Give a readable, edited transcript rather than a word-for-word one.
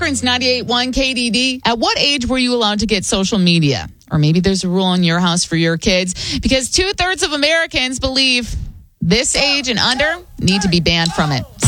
Akron's 98.1 KDD. At what age were you allowed to get social media? Or maybe there's a rule in your house for your kids, because 2/3 of Americans believe this age and under need to be banned from it.